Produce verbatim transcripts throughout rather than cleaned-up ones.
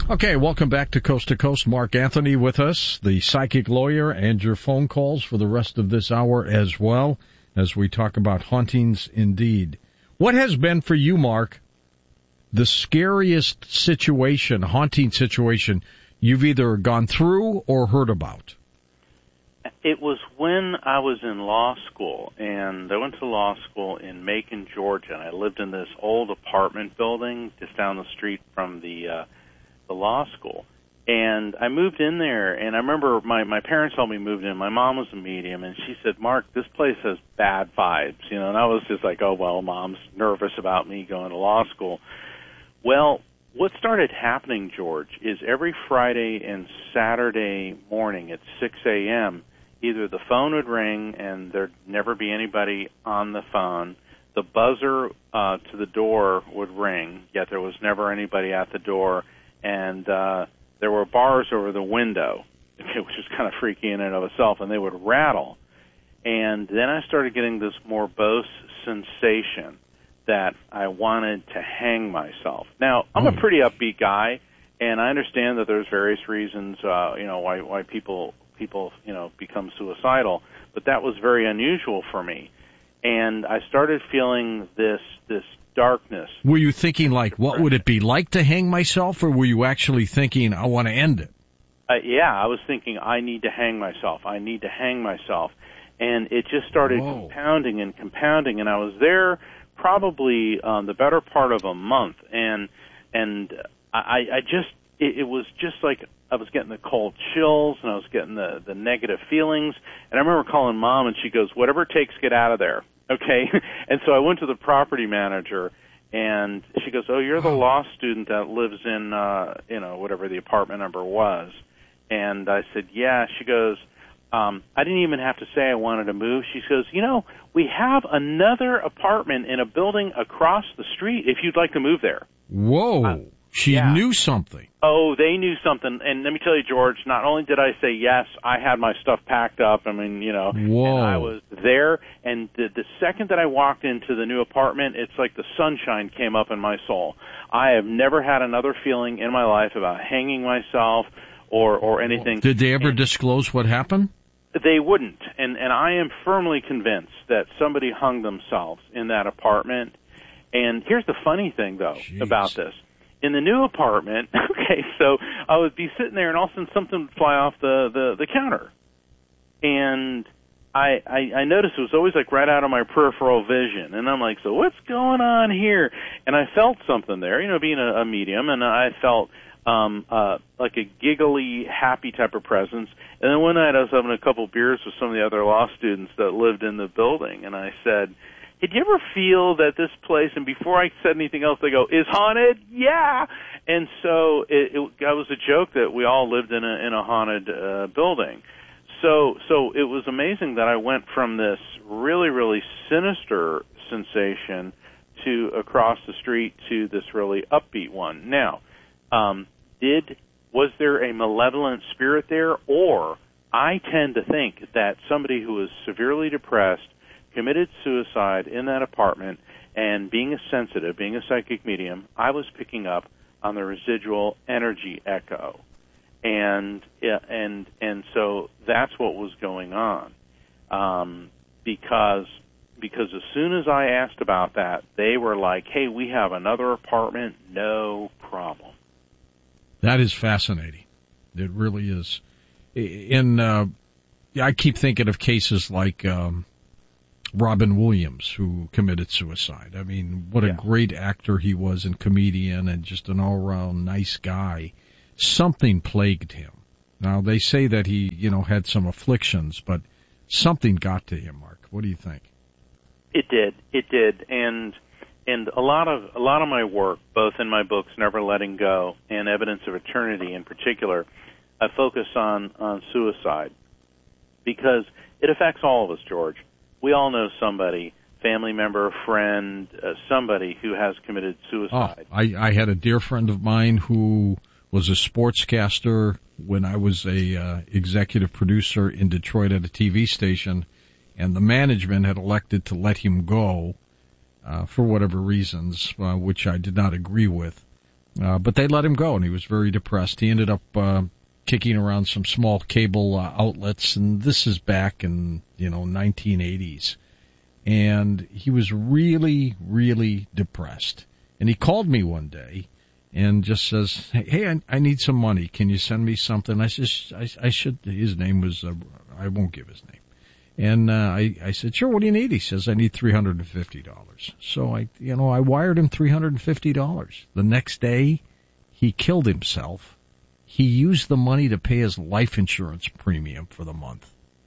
Okay, welcome back to Coast to Coast. Mark Anthony with us, the psychic lawyer, and your phone calls for the rest of this hour as well as we talk about hauntings indeed. What has been for you, Mark, the scariest situation, haunting situation you've either gone through or heard about? It was when I was in law school, and I went to law school in Macon, Georgia, and I lived in this old apartment building just down the street from the uh, the law school. And I moved in there, and I remember my, my parents helped me move in. My mom was a medium, and she said, Mark, this place has bad vibes, you know, and I was just like, oh, well, Mom's nervous about me going to law school. Well, what started happening, George, is every Friday and Saturday morning at six a.m., either the phone would ring and there'd never be anybody on the phone, the buzzer uh, to the door would ring, yet there was never anybody at the door, and uh, there were bars over the window, which was kind of freaky in and of itself, and they would rattle. And then I started getting this morose sensation that I wanted to hang myself. Now, I'm a pretty upbeat guy, and I understand that there's various reasons, uh, you know, why, why people, people, you know, become suicidal, but that was very unusual for me. And I started feeling this, this darkness. Were you thinking, like, what would it be like to hang myself, or were you actually thinking, I want to end it? Uh, yeah, I was thinking, I need to hang myself. I need to hang myself. And it just started Whoa. compounding and compounding, and I was there probably um, the better part of a month, and and I, I just, it, it was just like I was getting the cold chills, and I was getting the, the negative feelings, and I remember calling Mom, and she goes, whatever it takes, get out of there. Okay, and so I went to the property manager, and she goes, oh, you're the law student that lives in, uh, you know, whatever the apartment number was. And I said, yeah. She goes, um, I didn't even have to say I wanted to move. She goes, you know, we have another apartment in a building across the street if you'd like to move there. Whoa. Uh, She yeah. knew something. Oh, they knew something. And let me tell you, George, not only did I say yes, I had my stuff packed up. I mean, you know, Whoa. and I was there. And the, the second that I walked into the new apartment, it's like the sunshine came up in my soul. I have never had another feeling in my life about hanging myself or, or anything. Did they ever and disclose what happened? They wouldn't. And, and I am firmly convinced that somebody hung themselves in that apartment. And here's the funny thing, though, Jeez. about this. In the new apartment, okay, so I would be sitting there, and all of a sudden something would fly off the, the, the counter. And I, I I noticed it was always, like, right out of my peripheral vision. And I'm like, so what's going on here? And I felt something there, you know, being a, a medium, and I felt um, uh, like a giggly, happy type of presence. And then one night I was having a couple beers with some of the other law students that lived in the building, and I said, did you ever feel that this place, and before I said anything else, they go, is haunted? Yeah. And so it, it, it was a joke that we all lived in a, in a haunted uh, building. So, so it was amazing that I went from this really, really sinister sensation to across the street to this really upbeat one. Now, um, did, was there a malevolent spirit there? Or I tend to think that somebody who was severely depressed committed suicide in that apartment, and being a sensitive, being a psychic medium, I was picking up on the residual energy echo. And and and so that's what was going on. Um, because because as soon as I asked about that, they were like, hey, we have another apartment, no problem. That is fascinating. It really is. In uh, I keep thinking of cases like um Robin Williams, who committed suicide. I mean, what yeah. a great actor he was and comedian and just an all-around nice guy. Something plagued him. Now, they say that he, you know, had some afflictions, but something got to him, Mark. What do you think? It did. It did. And and a lot of a lot of my work, both in my books, Never Letting Go, and Evidence of Eternity in particular, I focus on, on suicide because it affects all of us, George. We all know somebody, family member, friend, uh, somebody who has committed suicide. Oh, I, I had a dear friend of mine who was a sportscaster when I was a uh, executive producer in Detroit at a T V station, and the management had elected to let him go uh, for whatever reasons, uh, which I did not agree with. Uh, but they let him go, and he was very depressed. He ended up uh, kicking around some small cable uh, outlets, and this is back in, you know, nineteen eighties. And he was really, really depressed. And he called me one day and just says, hey, I, I need some money. Can you send me something? I said, I, I should, his name was, uh, I won't give his name. And uh, I, I said, sure, what do you need? He says, I need three hundred fifty dollars. So I, you know, I wired him three hundred fifty dollars. The next day, he killed himself. He used the money to pay his life insurance premium for the month.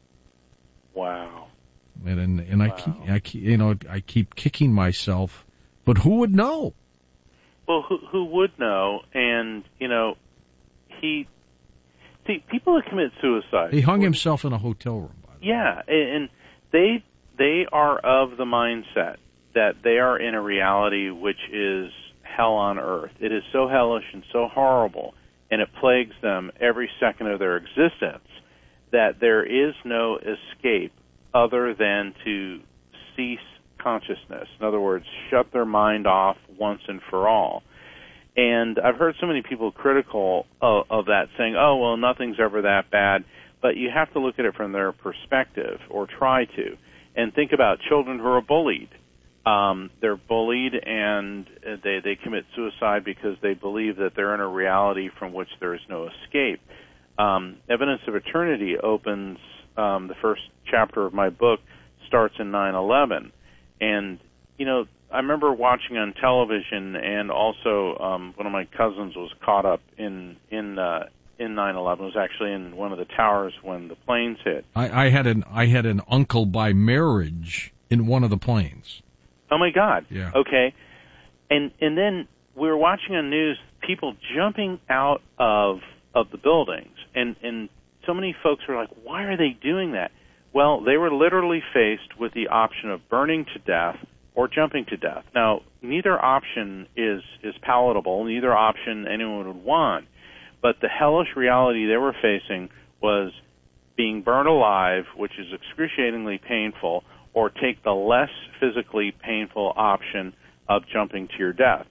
Wow. And and, and wow. I keep, I keep, you know, I keep kicking myself. But who would know? Well, who who would know? And you know, he see people that commit suicide. He hung himself in a hotel room. Yeah, and they they are of the mindset that they are in a reality which is hell on earth. It is so hellish and so horrible, and it plagues them every second of their existence, that there is no escape other than to cease consciousness. In other words, shut their mind off once and for all. And I've heard so many people critical of, of that, saying, oh, well, nothing's ever that bad. But you have to look at it from their perspective, or try to, and think about children who are bullied. Um, they're bullied and they, they commit suicide because they believe that they're in a reality from which there is no escape. Um, Evidence of Eternity opens, um, the first chapter of my book starts in nine eleven. And, you know, I remember watching on television, and also um, one of my cousins was caught up in, in uh in nine eleven. It was actually in one of the towers when the planes hit. I, I had an I had an uncle by marriage in one of the planes. Oh my God. Yeah. Okay. And and then we were watching on news people jumping out of of the buildings, and and so many folks were like, why are they doing that? Well, they were literally faced with the option of burning to death or jumping to death. Now, neither option is is palatable. Neither option anyone would want. But the hellish reality they were facing was being burned alive, which is excruciatingly painful, or take the less physically painful option of jumping to your death.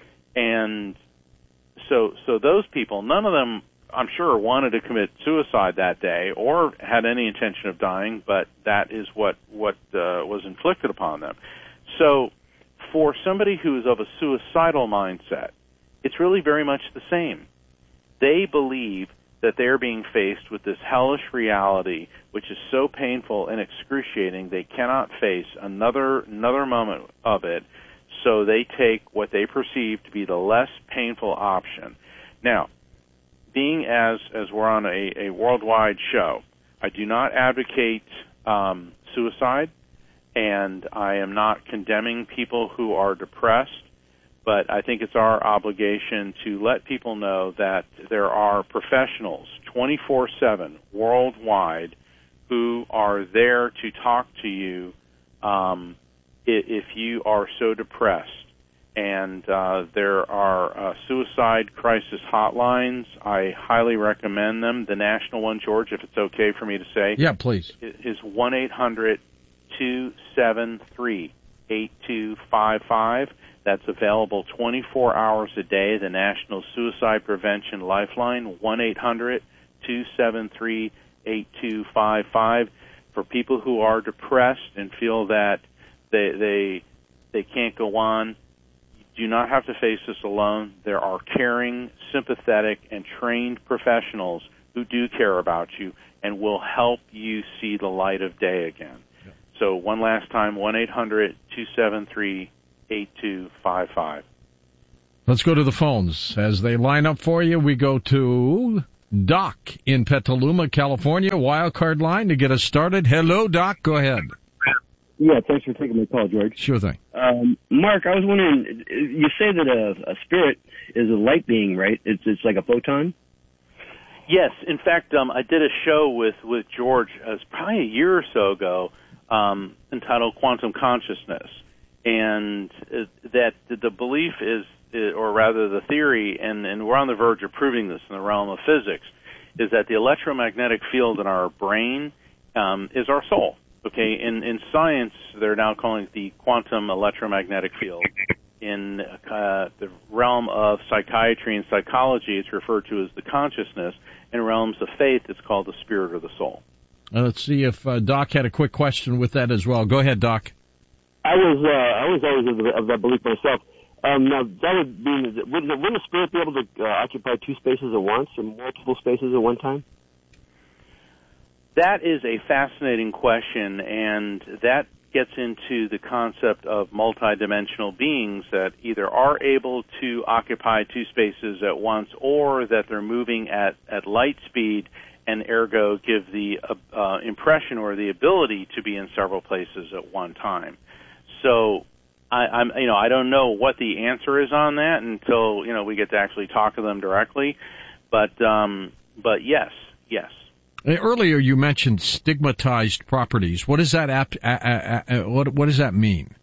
And so so those people, none of them, I'm sure, wanted to commit suicide that day or had any intention of dying, but that is what, what uh, was inflicted upon them. So for somebody who is of a suicidal mindset, it's really very much the same. They believe that they're being faced with this hellish reality, which is so painful and excruciating they cannot face another another moment of it, so they take what they perceive to be the less painful option. Now, being as, as we're on a, a worldwide show, I do not advocate um, suicide, and I am not condemning people who are depressed. But I think it's our obligation to let people know that there are professionals twenty-four seven worldwide who are there to talk to you um, if you are so depressed. And uh, there are uh, suicide crisis hotlines. I highly recommend them. The national one, George, if it's okay for me to say. Yeah, please. Is one eight hundred two seven three eight two five five. That's available twenty-four hours a day, the National Suicide Prevention Lifeline, one eight hundred two seven three eight two five five. For people who are depressed and feel that they they they can't go on, you do not have to face this alone. There are caring, sympathetic, and trained professionals who do care about you and will help you see the light of day again. Yeah. So one last time, one eight hundred two seven three eight two five five. Let's go to the phones. As they line up for you, we go to Doc in Petaluma, California. Wildcard line to get us started. Hello, Doc. Go ahead. Yeah, thanks for taking my call, George. Sure thing. Um, Mark, I was wondering, you say that a, a spirit is a light being, right? It's it's like a photon? Yes. In fact, um, I did a show with, with George, uh, probably a year or so ago, um, entitled Quantum Consciousness. And uh, that the belief is, or rather the theory, and, and we're on the verge of proving this in the realm of physics, is that the electromagnetic field in our brain um, is our soul. Okay, in, in science, they're now calling it the quantum electromagnetic field. in uh, the realm of psychiatry and psychology, it's referred to as the consciousness. In realms of faith, it's called the spirit or the soul. Uh, let's see if uh, Doc had a quick question with that as well. Go ahead, Doc. I was uh, I was always of, the, of that belief myself. Um, now that would mean that wouldn't, wouldn't a spirit be able to uh, occupy two spaces at once or multiple spaces at one time? That is a fascinating question, and that gets into the concept of multidimensional beings that either are able to occupy two spaces at once or that they're moving at, at light speed and ergo give the uh, uh, impression or the ability to be in several places at one time. So I, I'm, you know, I don't know what the answer is on that until, you know, we get to actually talk to them directly. But, um, but yes, yes. Earlier, you mentioned stigmatized properties. What does that ap- uh, uh, uh, what what does that mean?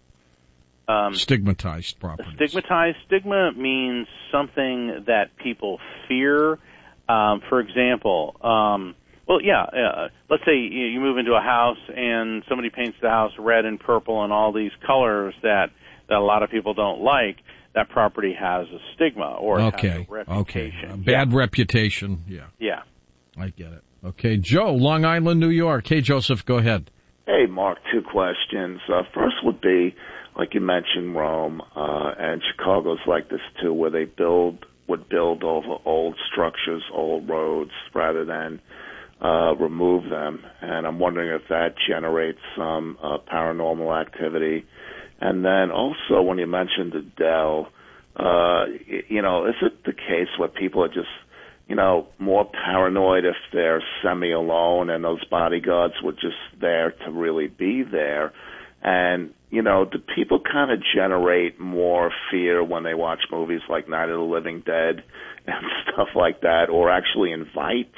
Um, stigmatized properties. Stigmatized stigma means something that people fear. Um, for example, um, well, yeah. Uh, let's say you, you move into a house and somebody paints the house red and purple and all these colors that that a lot of people don't like. That property has a stigma or it okay. has a reputation. Okay. A bad yeah. reputation. Yeah. Yeah. I get it. Okay, Joe, Long Island, New York. Hey, Joseph, go ahead. Hey, Mark, two questions. Uh, first would be, like you mentioned, Rome, uh, and Chicago's like this too, where they build would build over old structures, old roads, rather than uh, remove them. And I'm wondering if that generates some uh, paranormal activity. And then also, when you mentioned the Dell, uh, you know, is it the case where people are just you know, more paranoid if they're semi-alone and those bodyguards were just there to really be there? And, you know, do people kind of generate more fear when they watch movies like Night of the Living Dead and stuff like that, or actually invite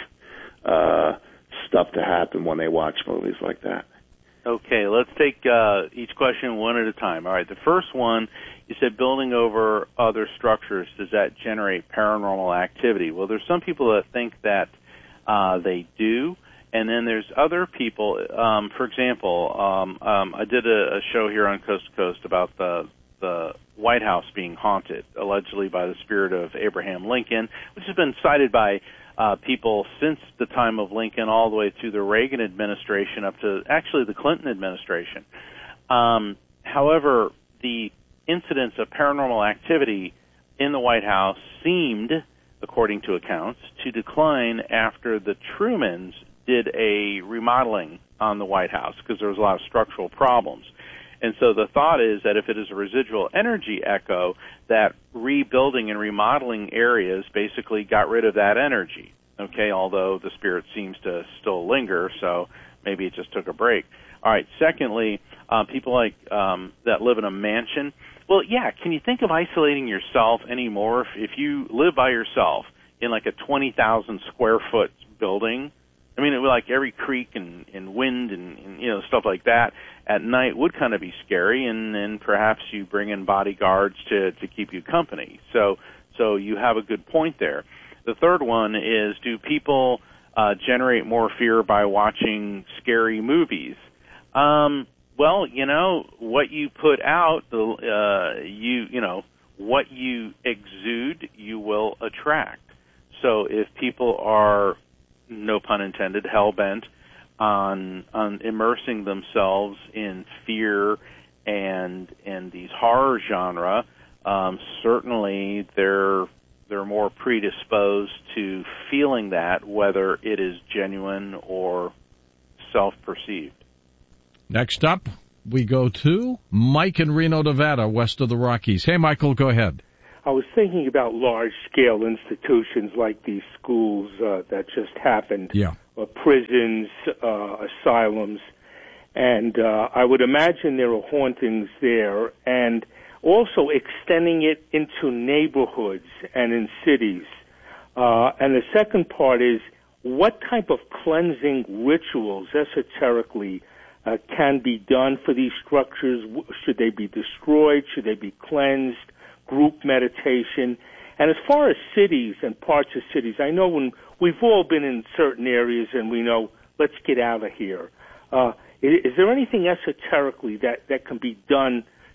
uh, stuff to happen when they watch movies like that? Okay, let's take uh, each question one at a time. All right, the first one, you said building over other structures, does that generate paranormal activity? Well, there's some people that think that uh, they do, and then there's other people, um, for example, um, um, I did a, a show here on Coast to Coast about the, the White House being haunted, allegedly by the spirit of Abraham Lincoln, which has been cited by Uh, people since the time of Lincoln all the way through the Reagan administration up to actually the Clinton administration. Um, however, the incidence of paranormal activity in the White House seemed, according to accounts, to decline after the Trumans did a remodeling on the White House because there was a lot of structural problems. And so the thought is that if it is a residual energy echo, that rebuilding and remodeling areas basically got rid of that energy, okay, although the spirit seems to still linger, so maybe it just took a break. All right, secondly, uh, people like um, that live in a mansion, well, yeah, can you think of isolating yourself anymore? If, if you live by yourself in like a twenty thousand square foot building, I mean, it would like every creak and, and wind and, and, you know, stuff like that at night would kind of be scary, and then perhaps you bring in bodyguards to, to keep you company. So, so you have a good point there. The third one is, do people uh, generate more fear by watching scary movies? Um, well, you know, what you put out, uh, you, you know, what you exude, you will attract. So if people are, no pun intended, hell-bent on on immersing themselves in fear and and these horror genre, um, certainly they're they're more predisposed to feeling that, whether it is genuine or self-perceived. Next up, we go to Mike in Reno, Nevada, west of the Rockies. Hey, Michael, go ahead. I was thinking about large-scale institutions like these schools uh, that just happened, yeah. uh, prisons, uh, asylums, and uh, I would imagine there are hauntings there, and also extending it into neighborhoods and in cities. Uh, and the second part is, what type of cleansing rituals, esoterically, uh, can be done for these structures? Should they be destroyed? Should they be cleansed? Group meditation. And as far as cities and parts of cities, I know when we've all been in certain areas and we know, let's get out of here. Uh, is, is there anything esoterically that, that can be done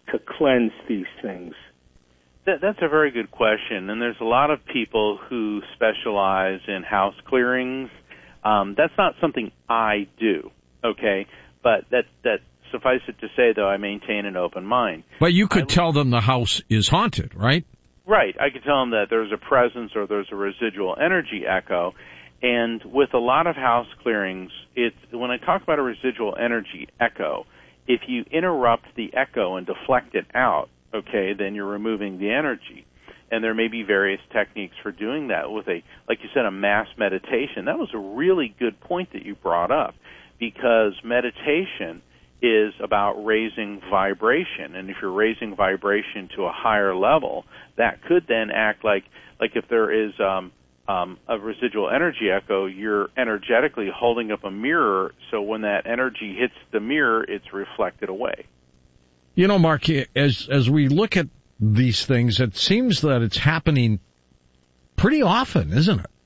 to cleanse these things? That, that's a very good question, and there's a lot of people who specialize in house clearings. Um, that's not something I do, okay? But that that suffice it to say, though, I maintain an open mind. But you could I, tell them the house is haunted, right? Right. I could tell them that there's a presence or there's a residual energy echo. And with a lot of house clearings, it's when I talk about a residual energy echo, if you interrupt the echo and deflect it out, okay, then you're removing the energy. And there may be various techniques for doing that with a, like you said, a mass meditation. That was a really good point that you brought up, because meditation is about raising vibration. And if you're raising vibration to a higher level, that could then act like, like if there is um, um, a residual energy echo, you're energetically holding up a mirror, so when that energy hits the mirror, it's reflected away. You know, Mark, as as we look at these things, it seems that it's happening pretty often, isn't it?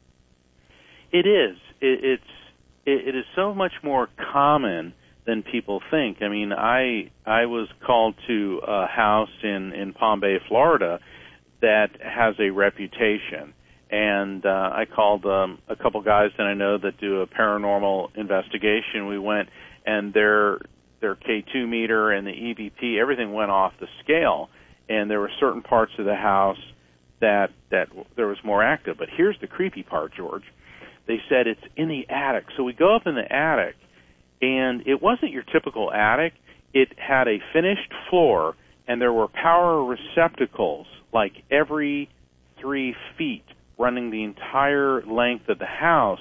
It is. It, it's it, it is so much more common than people think. I mean, I I was called to a house in in Palm Bay, Florida, that has a reputation, and uh, I called um, a couple guys that I know that do a paranormal investigation. We went, and their their K two meter and the E V P, everything went off the scale, and there were certain parts of the house that that there was more active. But here's the creepy part, George. They said it's in the attic. So we go up in the attic, and it wasn't your typical attic. It had a finished floor, and there were power receptacles like every three feet running the entire length of the house.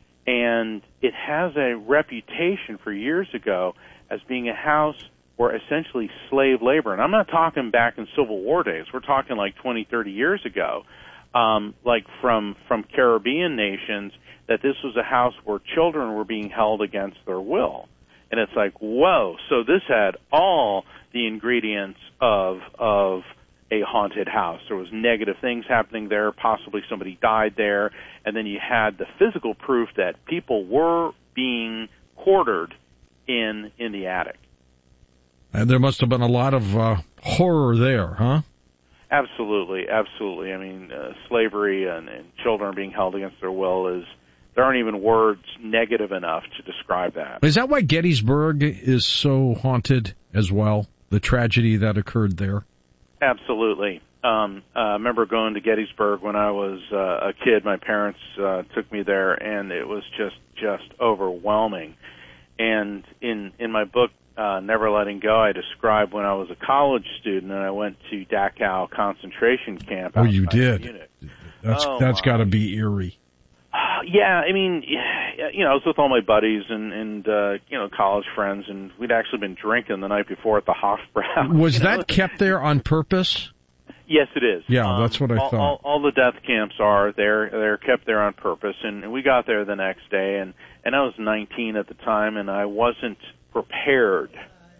And it has a reputation for years ago as being a house where essentially slave labor, and I'm not talking back in Civil War days, we're talking like twenty, thirty years ago, um, like from, from Caribbean nations, that this was a house where children were being held against their will. And it's like, whoa, so this had all the ingredients of of a haunted house. There was negative things happening there, possibly somebody died there, and then you had the physical proof that people were being quartered in in the attic. And there must have been a lot of uh, horror there, huh? Absolutely, absolutely. I mean, uh, slavery and, and children being held against their will is, there aren't even words negative enough to describe that. Is that why Gettysburg is so haunted as well, the tragedy that occurred there? Absolutely. Um, uh, I remember going to Gettysburg when I was uh, a kid. My parents uh, took me there, and it was just, just overwhelming. And in, in my book, uh, Never Letting Go, I described when I was a college student and I went to Dachau concentration camp. Oh, you did? That's, oh, that's got to be eerie. Yeah, I mean, you know, I was with all my buddies and, and uh, you know, college friends, and we'd actually been drinking the night before at the Hofbrau. Was you know? that kept there on purpose? Yes, it is. Yeah, um, that's what I all, thought. All, all the death camps are. They're they're kept there on purpose, and, and we got there the next day, and, and I was nineteen at the time, and I wasn't prepared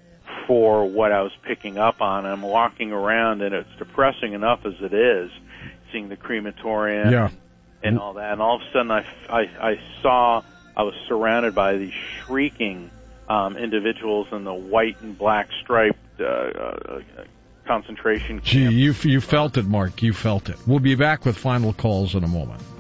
for what I was picking up on. I'm walking around, and it's depressing enough as it is, seeing the crematorium. Yeah. And all that, and all of a sudden I, I, I saw, I was surrounded by these shrieking um, individuals in the white and black striped uh, uh, concentration camp. Gee, you, you felt it, Mark, you felt it. We'll be back with final calls in a moment.